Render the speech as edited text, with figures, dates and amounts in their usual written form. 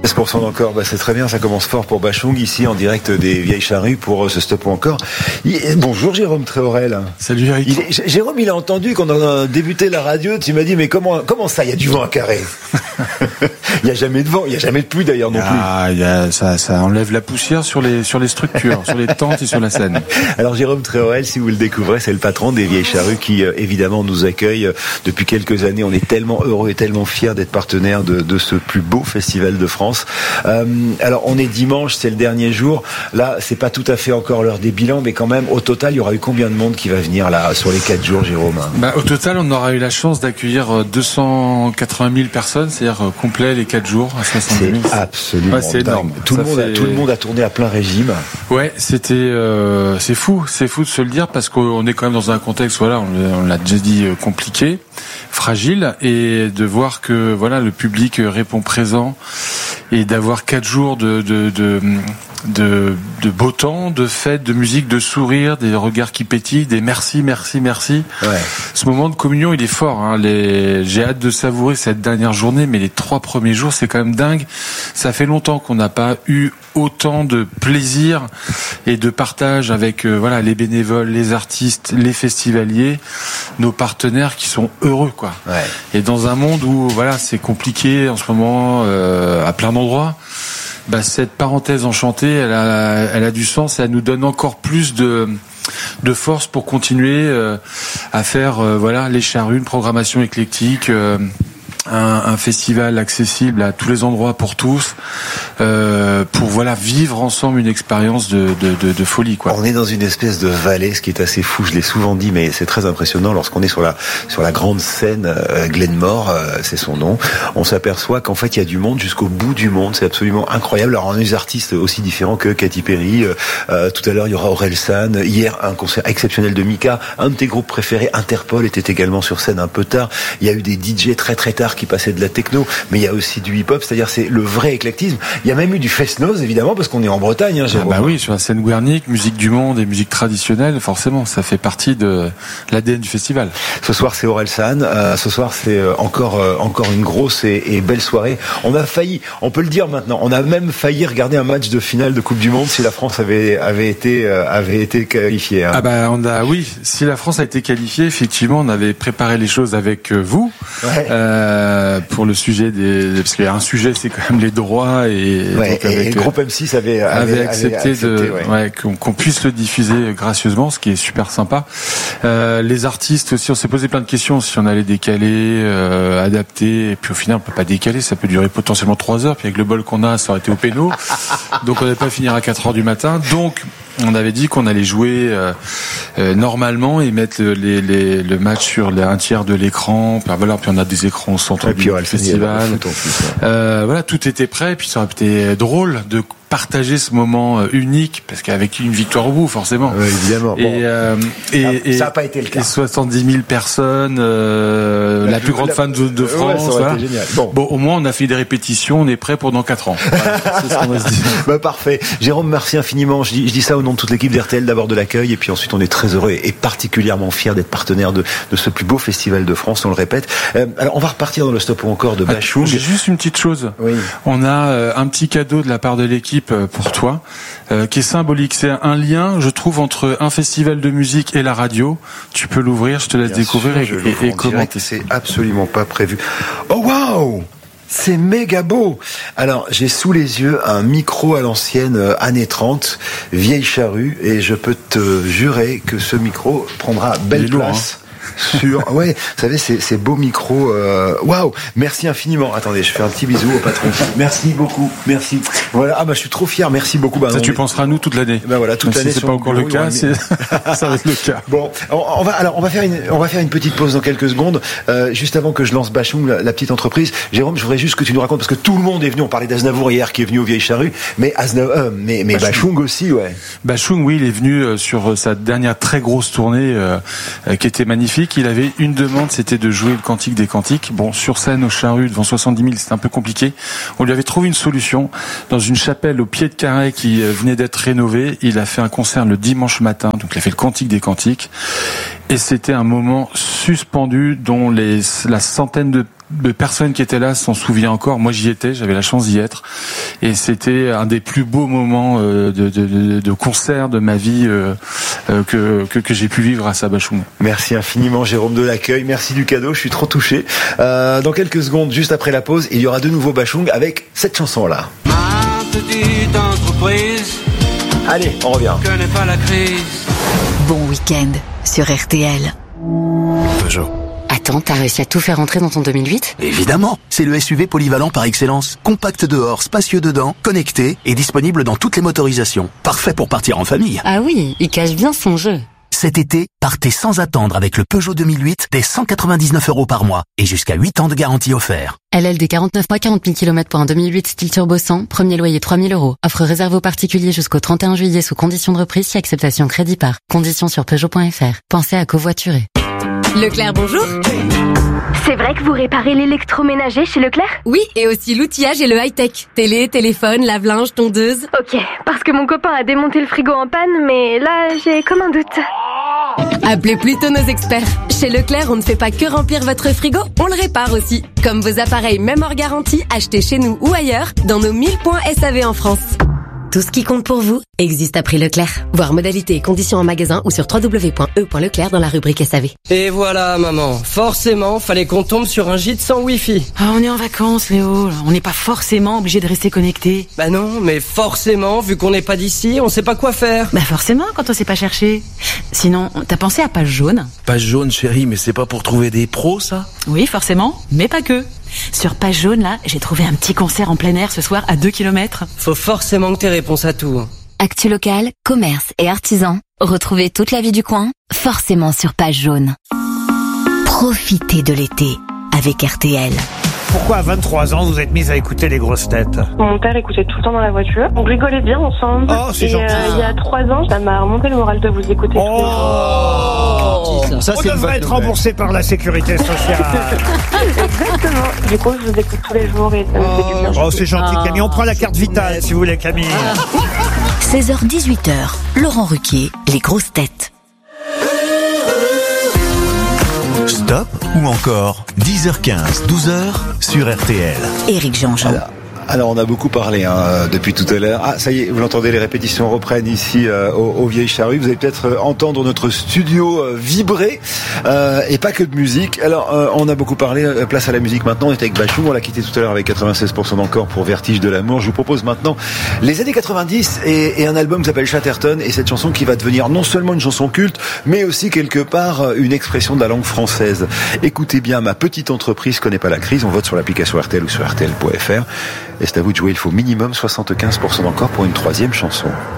16% encore, c'est très bien, ça commence fort pour Bachung, ici en direct des Vieilles Charrues pour ce Stop ou encore. Bonjour Jérôme Tréorel. Salut Eric. Jérôme, il a entendu qu'on a débuté la radio, tu m'as dit mais comment ça, il y a du vent à Carré? Il n'y a jamais de vent, il n'y a jamais de pluie d'ailleurs non plus. Ça enlève la poussière sur les structures, sur les tentes et sur la scène. Alors Jérôme Tréorel, si vous le découvrez, c'est le patron des Vieilles Charrues qui évidemment nous accueille depuis quelques années. On est tellement heureux et tellement fiers d'être partenaire de ce plus beau festival de France. Alors on est dimanche, c'est le dernier jour. Là, c'est pas tout à fait encore l'heure des bilans, mais quand même, au total, il y aura eu combien de monde qui va venir là sur les 4 jours, Jérôme? Au total, on aura eu la chance d'accueillir 280 000 personnes, c'est-à-dire complet les 4 jours à 60 000. C'est absolument c'est énorme. Tout le monde a tourné à plein régime. Ouais, c'est fou de se le dire parce qu'on est quand même dans un contexte, voilà, on l'a déjà dit, compliqué, fragile, et de voir que voilà le public répond présent et d'avoir 4 jours de beau temps, de fêtes, de musique, de sourires, des regards qui pétillent, des merci. Ouais. Ce moment de communion, il est fort. Hein. J'ai hâte de savourer cette dernière journée, mais les 3 premiers jours, c'est quand même dingue. Ça fait longtemps qu'on n'a pas eu autant de plaisir et de partage avec les bénévoles, les artistes, les festivaliers, nos partenaires qui sont heureux, quoi. Ouais. Et dans un monde où c'est compliqué en ce moment à plein d'endroits. Cette parenthèse enchantée, elle a du sens et elle nous donne encore plus de force pour continuer à faire les Charrues, une programmation éclectique, un festival accessible à tous les endroits pour tous, pour vivre ensemble une expérience de folie, quoi. On est dans une espèce de vallée, ce qui est assez fou, je l'ai souvent dit, mais c'est très impressionnant lorsqu'on est sur la grande scène Glenmore, c'est son nom. On s'aperçoit qu'en fait il y a du monde jusqu'au bout du monde, c'est absolument incroyable. Alors on a des artistes aussi différents que Katy Perry, tout à l'heure il y aura Orelsan, hier un concert exceptionnel de Mika, un de tes groupes préférés, Interpol, était également sur scène un peu tard. Il y a eu des DJ très très tard qui passaient de la techno, mais il y a aussi du hip-hop, c'est-à-dire c'est le vrai éclectisme. Il y a même eu du fest-noz évidemment parce qu'on est en Bretagne, hein, Jérôme. Oui, sur la scène Guernic, musique du monde et musique traditionnelle, forcément, ça fait partie de l'ADN du festival. Ce soir c'est Orelsan, ce soir c'est encore une grosse et belle soirée. On a failli, on peut le dire maintenant, on a même failli regarder un match de finale de Coupe du Monde si la France avait été qualifiée. Hein. Si la France a été qualifiée, effectivement, on avait préparé les choses avec vous. Ouais. Pour le sujet parce qu'il y a un sujet, c'est quand même les droits et le groupe M6 avait accepté qu'on puisse le diffuser gracieusement, ce qui est super sympa. Les artistes aussi, on s'est posé plein de questions si on allait décaler, adapter, et puis au final on peut pas décaler, ça peut durer potentiellement 3 heures, puis avec le bol qu'on a, ça aurait été au péno. Donc on n'allait pas finir à 4 heures du matin. Donc on avait dit qu'on allait jouer normalement et mettre le match sur un tiers de l'écran. Puis on a des écrans au centre du festival. Tout était prêt. Puis ça aurait été drôle de partager ce moment unique, parce qu'avec une victoire au bout, forcément. Oui, évidemment. Et ça n'a pas été le cas. Et 70 000 personnes, la plus grande fan de France. Ça aurait été génial. Bon, au moins on a fait des répétitions, on est prêt pour dans 4 ans. C'est ce qu'on va se dire. Parfait. Jérôme, merci infiniment. Je dis ça au nom de toute l'équipe d'RTL, d'abord de l'accueil, et puis ensuite on est très heureux et particulièrement fiers d'être partenaire de ce plus beau festival de France, on le répète. Alors on va repartir dans le Stop ou encore de Bachung. J'ai juste une petite chose. Oui. On a un petit cadeau de la part de l'équipe pour toi, qui est symbolique. C'est un lien, je trouve, entre un festival de musique et la radio. Tu peux l'ouvrir, je te laisse découvrir et commenter. C'est absolument pas prévu. Oh waouh! C'est méga beau. Alors, j'ai sous les yeux un micro à l'ancienne, années 30, Vieille Charrue, et je peux te jurer que ce micro prendra belle place. Vous savez, ces beaux micros. Waouh, merci infiniment. Attendez, je fais un petit bisou au patron. Merci beaucoup, merci. Voilà, je suis trop fier. Merci beaucoup. Tu penseras à nous toute l'année. Toute l'année. C'est pas encore le cas, ça va être le cas. Bon, on va faire une petite pause dans quelques secondes, juste avant que je lance Bachung, la petite entreprise. Jérôme, je voudrais juste que tu nous racontes, parce que tout le monde est venu. On parlait d'Aznavour hier, qui est venu aux Vieilles Charrues, mais Bachung aussi, ouais. Bachung, oui, il est venu sur sa dernière très grosse tournée, qui était magnifique. Il avait une demande, c'était de jouer le Cantique des Cantiques. Bon, sur scène aux Charrues, devant 70 000, c'était un peu compliqué. On lui avait trouvé une solution. Dans une chapelle au pied de Carré qui venait d'être rénovée, il a fait un concert le dimanche matin, donc il a fait le Cantique des Cantiques. Et c'était un moment suspendu dont la centaine de de personnes qui étaient là s'en souvient encore. Moi, j'y étais, j'avais la chance d'y être, et c'était un des plus beaux moments de concert de ma vie que j'ai pu vivre à Sabachung. Merci infiniment, Jérôme, de l'accueil. Merci du cadeau. Je suis trop touché. Dans quelques secondes, juste après la pause, il y aura de nouveau Bachung avec cette chanson-là. Ma petite entreprise. Allez, on revient. Connais pas la crise. Bon week-end sur RTL. Peugeot. Attends, t'as réussi à tout faire entrer dans ton 2008 ? Évidemment, c'est le SUV polyvalent par excellence. Compact dehors, spacieux dedans, connecté et disponible dans toutes les motorisations. Parfait pour partir en famille. Ah oui, il cache bien son jeu. Cet été, partez sans attendre avec le Peugeot 2008 dès 199 € par mois et jusqu'à 8 ans de garantie offert. LLD 49 mois 40 000 km pour un 2008 style turbo 100, premier loyer 3 000 €. Offre réservée aux particuliers jusqu'au 31 juillet sous conditions de reprise si acceptation crédit par. Conditions sur Peugeot.fr. Pensez à covoiturer. Leclerc, bonjour. C'est vrai que vous réparez l'électroménager chez Leclerc ? Oui, et aussi l'outillage et le high-tech. Télé, téléphone, lave-linge, tondeuse. Ok, parce que mon copain a démonté le frigo en panne, mais là, j'ai comme un doute. Appelez plutôt nos experts. Chez Leclerc, on ne fait pas que remplir votre frigo, on le répare aussi. Comme vos appareils, même hors garantie, achetés chez nous ou ailleurs, dans nos 1000 points SAV en France. Tout ce qui compte pour vous existe à prix Leclerc. Voir modalités et conditions en magasin ou sur www.e.leclerc dans la rubrique SAV. Et voilà, maman. Forcément, fallait qu'on tombe sur un gîte sans Wi-Fi. Ah, on est en vacances, Léo. On n'est pas forcément obligé de rester connecté. Bah non, mais forcément, vu qu'on n'est pas d'ici, on sait pas quoi faire. Bah forcément, quand on sait pas chercher. Sinon, t'as pensé à Page Jaune ? Page Jaune, chérie, mais c'est pas pour trouver des pros, ça ? Oui, forcément, mais pas que. Sur Page Jaune, là, j'ai trouvé un petit concert en plein air ce soir à 2 km. Faut forcément que t'aies réponse à tout. Actu locale, commerce et artisans. Retrouvez toute la vie du coin, forcément sur Page Jaune. Profitez de l'été avec RTL. Pourquoi à 23 ans vous êtes mise à écouter les grosses têtes ? Mon père écoutait tout le temps dans la voiture. On rigolait bien ensemble. Oh, c'est gentil. Il y a 3 ans, ça m'a remonté le moral de vous écouter tous les jours. Ça, on devrait être remboursé par la sécurité sociale. Exactement. Du coup, je vous écoute tous les jours et ça me fait du bien. Oh, c'est gentil, Camille. On prend la carte vitale, si vous voulez, Camille. 16h-18h, Laurent Ruquier, les grosses têtes. Stop ou encore 10h15, 12h sur RTL. Éric Jean-Jean. Alors on a beaucoup parlé depuis tout à l'heure. Ah ça y est, vous l'entendez, les répétitions reprennent ici aux Vieilles Charrues. Vous allez peut-être entendre notre studio vibrer et pas que de musique. Alors on a beaucoup parlé, place à la musique maintenant. On est avec Bachung, on l'a quitté tout à l'heure avec 96% d'encore pour Vertige de l'amour. Je vous propose maintenant les années 90 et un album qui s'appelle Chatterton, et cette chanson qui va devenir non seulement une chanson culte mais aussi quelque part une expression de la langue française. Écoutez bien, ma petite entreprise connaît pas la crise. On vote sur l'application RTL ou sur RTL.fr. Et c'est à vous de jouer, il faut minimum 75% d'encore pour une troisième chanson.